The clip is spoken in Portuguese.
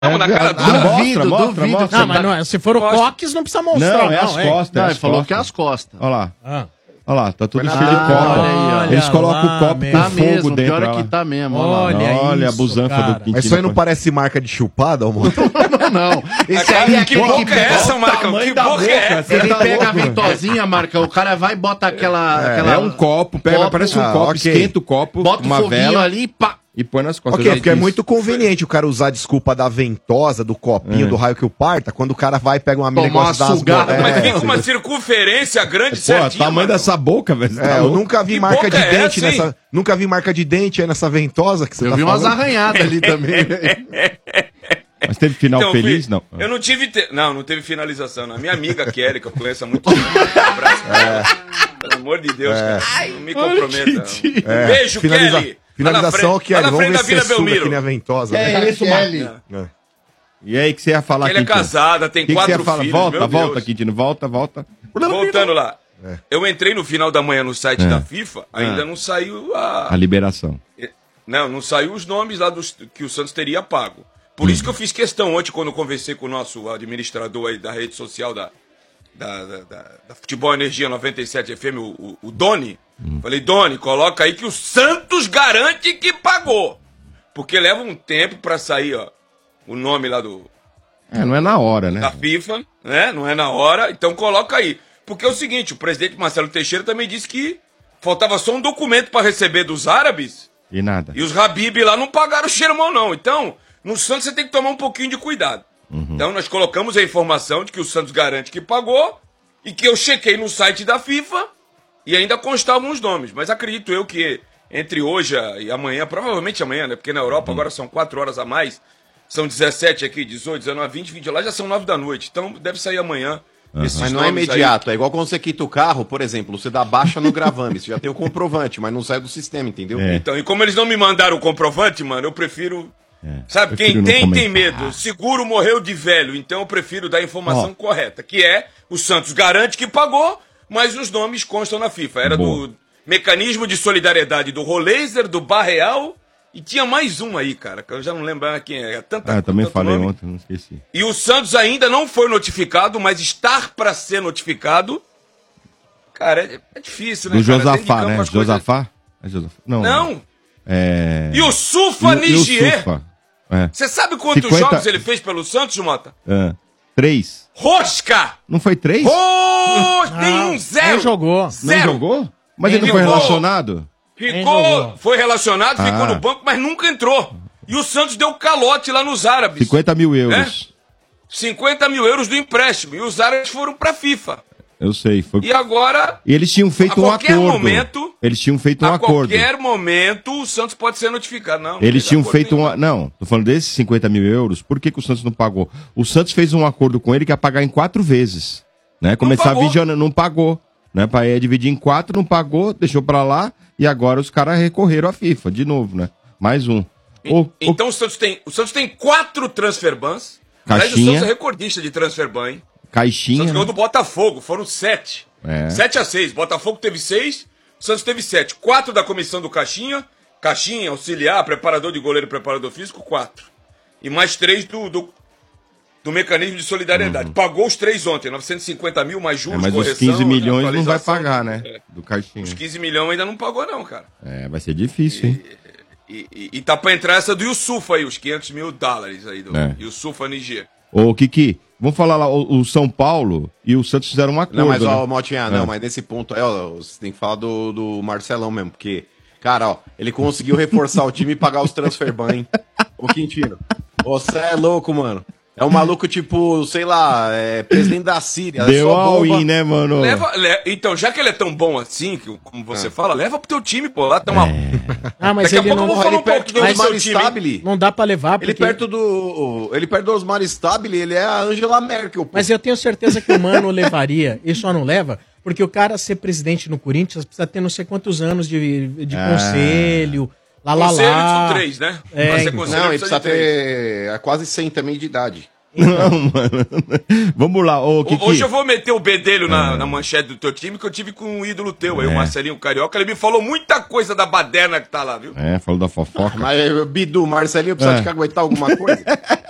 Vamos na cara do Duvido. Não, mas não, se for o Cox, não precisa mostrar. Não, é as costas. Não, é ele as falou costas. que é as costas. Olha lá. Ah. Olha lá, tá tudo Ah, cheio de copo. olha aí, Eles ó. colocam Lá, o copo mesmo. com Tá fogo mesmo, dentro. pior é olha que tá mesmo. Olha Olha a isso, busanfa cara. do Quintino. Mas isso aí não parece marca de chupada, amor? Não. Esse aí é Que aquele que boca é essa, Marcão? Que boca é essa? Ele pega a ventosinha, Marcão. O cara vai e bota aquela. É um copo, pega, parece um copo, ok. esquenta o copo, Bota uma um foguinho vela ali e pá. e põe nas costas. Ok, porque é muito conveniente o cara usar a desculpa da ventosa, do copinho, do raio que o parta, quando o cara vai e pega uma mina e Tomar gosta uma das sugada, bo- Mas É, fica uma circunferência grande, Pô, certinho. tamanho Marcão. dessa boca, velho. É, eu nunca vi Que marca boca de é dente essa, hein? nessa. Nunca vi marca de dente aí nessa ventosa que você Eu tá vi umas falando. arranhadas ali também. Mas teve final Então, feliz? Fih, Não. Eu não tive. Não teve finalização. Não. A minha amiga Kelly, que eu conheço há muito tempo. Um abraço pra ela. Pelo amor de Deus, cara. Não me comprometa. Não. É, Beijo, Kelly. Finalização, Lá Kelly. na Vamos frente ver da se você Vila suga Belmiro. que nem a ventosa. né? isso, Kelly. E aí, que você ia falar, Ela é Quintino? casada, tem Que você 4 ia falar? filhos. Volta, meu volta, Deus. Quintino, volta. Voltando lá. Eu entrei no final da manhã no site É. da FIFA, ainda não saiu A liberação. Não saiu os nomes lá que o Santos teria pago. Por isso que eu fiz questão ontem, quando eu conversei com o nosso administrador aí da rede social da Futebol Energia 97 FM, o Doni. Falei, Doni, coloca aí que o Santos garante que pagou. Porque leva um tempo pra sair, ó, o nome lá Não é na hora, né? da FIFA, né? Não é na hora, então coloca aí. Porque é o seguinte, o presidente Marcelo Teixeira também disse que faltava só um documento pra receber dos árabes E nada. e os Habib lá não pagaram o xeramão, não. Então, no Santos você tem que tomar um pouquinho de cuidado. Então, nós colocamos a informação de que o Santos garante que pagou e que eu chequei no site da FIFA e ainda constavam os nomes. Mas acredito eu que entre hoje e amanhã, provavelmente amanhã, né? Porque na Europa agora são 4 horas a mais, são 17 aqui, 18, 19, 20, 20 lá, já são 9 da noite. Então, deve sair amanhã. Esses Mas não é nomes aí. imediato, é igual quando você quita o carro, por exemplo, você dá baixa no gravame, você já tem o comprovante, mas não sai do sistema, entendeu? Então, e como eles não me mandaram o comprovante, mano, eu prefiro. Sabe, prefiro quem não tem comentar. medo. Seguro morreu de velho, então eu prefiro dar a informação correta, que é o Santos garante que pagou, mas os nomes constam na FIFA. Era Boa. do Mecanismo de Solidariedade do Roleiser, do Barreal, e tinha mais um aí, cara, que eu já não lembro quem é. Eu também tanto falei nome. ontem, não esqueci. E o Santos ainda não foi notificado, mas estar pra ser notificado. Cara, é difícil, né? Do cara? Dentro de Josafá, campo né? as coisas- Josafá? É Josafá? Não. Não! É... E o Sufa E o Nigier? Sufa? É. Você sabe quantos 50 jogos ele fez pelo Santos, Mota? 3. Rosca! Não foi 3? Nenhum, zero! Não jogou. Não Zero! jogou? Mas ele não foi Ficou. relacionado? Ficou, foi relacionado, ficou Ah. no banco, mas nunca entrou. E o Santos deu calote lá nos árabes. 50 mil euros. 50 mil euros do empréstimo. E os árabes foram pra FIFA. Eu sei. Foi... E agora, E eles tinham feito a um qualquer acordo. momento, Eles tinham feito um a acordo. qualquer momento, o Santos pode ser notificado. Não, Eles não tinham tem feito acordo um. Não, tô falando desses 50 mil euros. Por que o Santos não pagou? O Santos fez um acordo com ele que ia pagar em 4 vezes. Né? Começar pagou. a vigiar, não pagou. Né? Pra dividir em 4, não pagou, deixou pra lá. E agora os caras recorreram à FIFA, de novo, né? Mais um. Então o Santos tem 4 transfer bans. Aliás, o Caixinha. Santos é recordista de transfer ban, hein? O Caixinha. Santos ganhou né? do Botafogo, foram 7. É. 7-6. Botafogo teve 6, o Santos teve 7. 4 da comissão do Caixinha, Caixinha, auxiliar, preparador de goleiro e preparador físico, 4. E mais 3 do mecanismo de solidariedade. Pagou os 3 ontem, 950 mil, mais juros, Mas os correção, 15 milhões não vai atualização. pagar, né? É. Do Caixinha. Os 15 milhões ainda não pagou não, cara. É, vai ser difícil, hein? E tá pra entrar essa do Yusufa aí, os 500 mil dólares aí do É. Yusufa Niger. Ô, Kiki, vamos falar lá, o São Paulo e o Santos fizeram um acordo. Não, mas, né? ó, Motinha, não, É. mas nesse ponto aí, ó, você tem que falar do Marcelão mesmo, porque, cara, ó, ele conseguiu reforçar o time e pagar os transfer ban, hein? Ô, Quintino, você é louco, mano. É um maluco, tipo, sei lá, presidente da Síria. Deu só all bomba. in, né, mano? Então, já que ele é tão bom assim, como você fala, leva pro teu time, pô. Lá tá uma... Ah, mas Daqui a ele pouco não... eu vou falar um perto pouquinho do do seu Osmar time. Stabile. Não dá pra levar, porque... Ele perto do Osmar Stabile, ele é a Angela Merkel, pô. Mas eu tenho certeza que o Mano levaria. Ele só não leva, porque o cara ser presidente no Corinthians precisa ter não sei quantos anos de conselho, Conselho são 3, né? É, Pra ser então. conselho, Não, ele precisa precisa de 3. ter quase 100 também de idade. Não, mano. Vamos lá, ô, Kiki. Hoje eu vou meter o bedelho na manchete do teu time, que eu tive com um ídolo teu aí, o Marcelinho Carioca. Ele me falou muita coisa da baderna que tá lá, viu? É, falou da fofoca. Mas, Bidu, Marcelinho precisa te aguentar alguma coisa?